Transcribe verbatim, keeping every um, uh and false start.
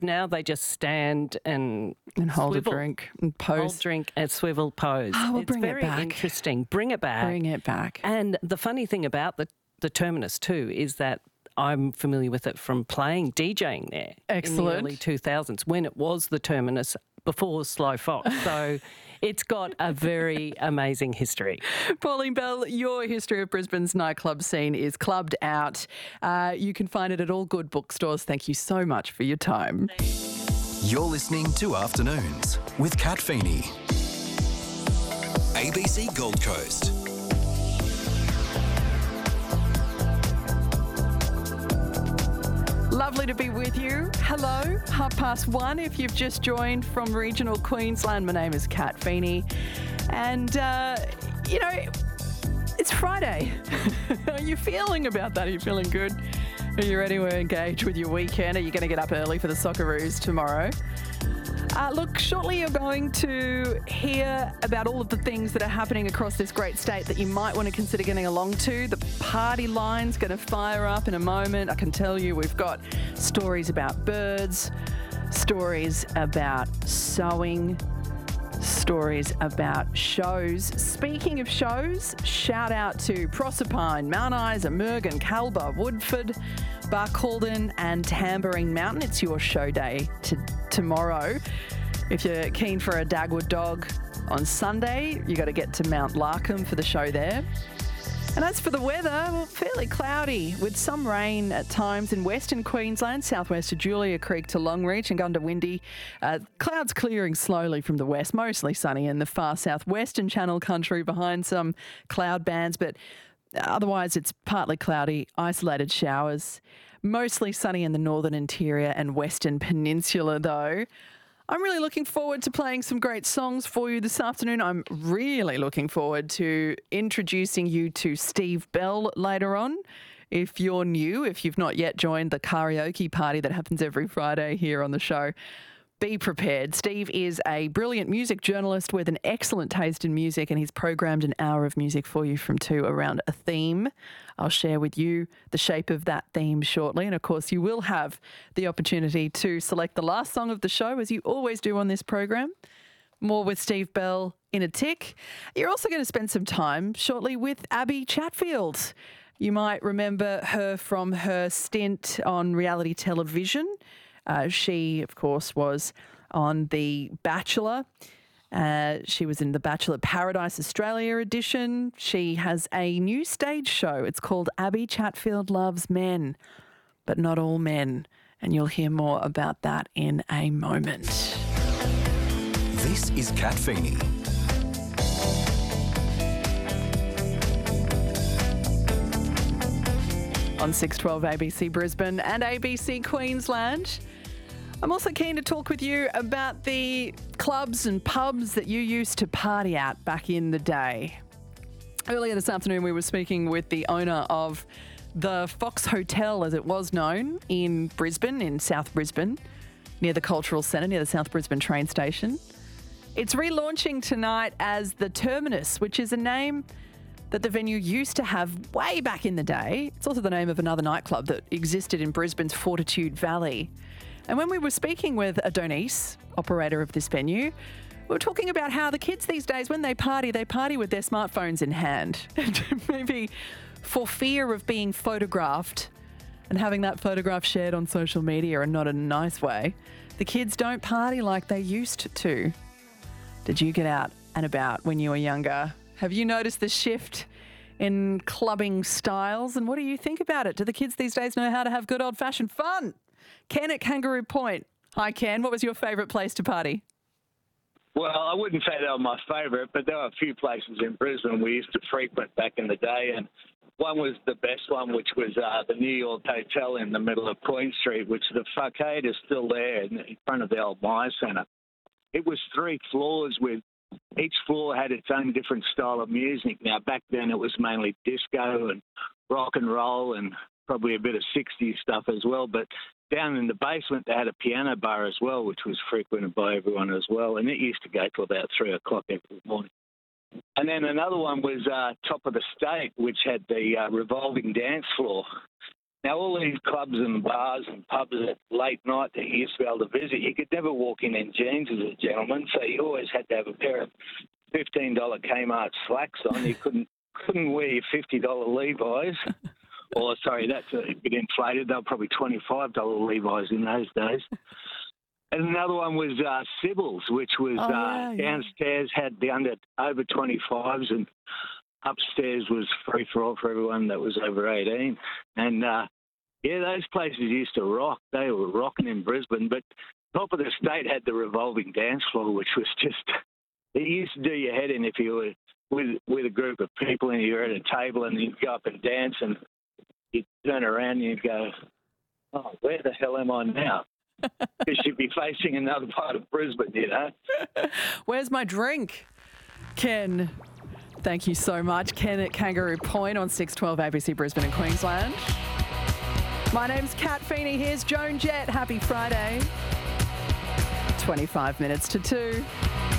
now they just stand and And hold swivel, a drink and pose. hold drink and swivel pose. Oh, well, it's bring it very back. interesting. Bring it back. Bring it back. And the funny thing about the, the Terminus too is that I'm familiar with it from playing, DJing there Excellent. in the early two thousands when it was the Terminus before Slow Fox. So it's got a very amazing history. Pauline Bell, your history of Brisbane's nightclub scene is clubbed out. Uh, you can find it at all good bookstores. Thank you so much for your time. You're listening to Afternoons with Kat Feeney. A B C Gold Coast. Lovely to be with you. Hello, half past one. If you've just joined from regional Queensland, my name is Kat Feeney. And, uh, you know, it's Friday. How are you feeling about that? Are you feeling good? Are you ready to engage with your weekend? Are you going to get up early for the Socceroos tomorrow? Uh, look, shortly you're going to hear about all of the things that are happening across this great state that you might want to consider getting along to. The party line's going to fire up in a moment. I can tell you we've got stories about birds, stories about sewing, stories about shows. Speaking of shows, shout out to Proserpine, Mount Isa, Murgon, Calba, Woodford, Barcaldine and Tambourine Mountain. It's your show day to tomorrow. If you're keen for a Dagwood dog on Sunday, you got to get to Mount Larkham for the show there. And as for the weather, well, fairly cloudy with some rain at times in Western Queensland, southwest of Julia Creek to Longreach and Gundawindi. Uh, clouds clearing slowly from the west, mostly sunny in the far southwestern Channel Country behind some cloud bands, but otherwise it's partly cloudy, isolated showers. Mostly sunny in the northern interior and western peninsula though. I'm really looking forward to playing some great songs for you this afternoon. I'm really looking forward to introducing you to Steve Bell later on. If you're new, if you've not yet joined the karaoke party that happens every Friday here on the show, be prepared. Steve is a brilliant music journalist with an excellent taste in music, and he's programmed an hour of music for you from two around a theme. I'll share with you the shape of that theme shortly. And of course, you will have the opportunity to select the last song of the show, as you always do on this program. More with Steve Bell in a tick. You're also going to spend some time shortly with Abby Chatfield. You might remember her from her stint on reality television. Uh, she, of course, was on The Bachelor. Uh, she was in The Bachelor Paradise Australia edition. She has a new stage show. It's called Abby Chatfield Loves Men, but not all men. And you'll hear more about that in a moment. This is Kat Feeney. On six twelve A B C Brisbane and A B C Queensland. I'm also keen to talk with you about the clubs and pubs that you used to party at back in the day. Earlier this afternoon, we were speaking with the owner of the Fox Hotel, as it was known, in Brisbane, in South Brisbane, near the Cultural Centre, near the South Brisbane train station. It's relaunching tonight as the Terminus, which is a name that the venue used to have way back in the day. It's also the name of another nightclub that existed in Brisbane's Fortitude Valley. And when we were speaking with Adonis, operator of this venue, we were talking about how the kids these days, when they party, they party with their smartphones in hand. Maybe for fear of being photographed and having that photograph shared on social media, and not in a nice way. The kids don't party like they used to. Did you get out and about when you were younger? Have you noticed the shift in clubbing styles? And what do you think about it? Do the kids these days know how to have good old-fashioned fun? Ken at Kangaroo Point. Hi, Ken. What was your favourite place to party? Well, I wouldn't say they were my favourite, but there were a few places in Brisbane we used to frequent back in the day, and one was the best one, which was uh, the New York Hotel in the middle of Queen Street, which the facade is still there in front of the old Myer Centre. It was three floors with each floor had its own different style of music. Now, back then it was mainly disco and rock and roll and probably a bit of sixties stuff as well. But down in the basement, they had a piano bar as well, which was frequented by everyone as well. And it used to go till about three o'clock every morning. And then another one was uh, Top of the State, which had the uh, revolving dance floor. Now, all these clubs and bars and pubs at late night that you used to be able to visit, you could never walk in in jeans as a gentleman, so you always had to have a pair of fifteen dollar Kmart slacks on. You couldn't couldn't wear your fifty dollar Levi's. Or, sorry, that's a bit inflated. They were probably twenty-five dollar Levi's in those days. And another one was uh, Sybil's, which was Oh, uh, yeah, yeah. downstairs had the under over twenty-fives and upstairs was free for all for everyone that was over eighteen. And, uh, yeah, those places used to rock. They were rocking in Brisbane. But top of the state had the revolving dance floor, which was just, it used to do your head in if you were with, with a group of people and you were at a table and you'd go up and dance and you'd turn around and you'd go, oh, where the hell am I now? Because you'd be facing another part of Brisbane, you know. Where's my drink? Ken, thank you so much. Ken at Kangaroo Point on six twelve A B C Brisbane and Queensland. My name's Kat Feeney. Here's Joan Jett. Happy Friday. twenty-five minutes to two.